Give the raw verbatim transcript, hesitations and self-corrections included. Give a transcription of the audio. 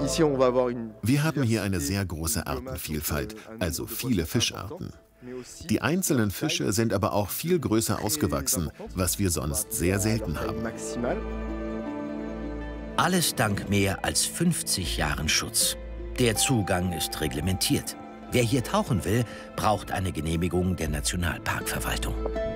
Wir haben hier eine sehr große Artenvielfalt, also viele Fischarten. Die einzelnen Fische sind aber auch viel größer ausgewachsen, was wir sonst sehr selten haben. Alles dank mehr als fünfzig Jahren Schutz. Der Zugang ist reglementiert. Wer hier tauchen will, braucht eine Genehmigung der Nationalparkverwaltung.